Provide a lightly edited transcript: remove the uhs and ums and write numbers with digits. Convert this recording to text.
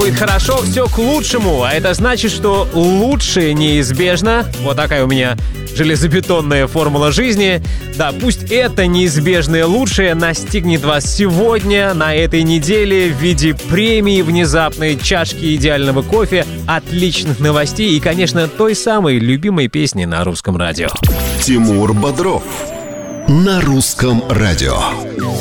будет хорошо, все к лучшему. А это значит, что лучшее неизбежно. Вот такая у меня железобетонная формула жизни. Да, пусть это неизбежное лучшее настигнет вас сегодня, на этой неделе, в виде премии, внезапной чашки идеального кофе, отличных новостей и, конечно, той самой любимой песни на русском радио. Тимур Бодров на русском радио.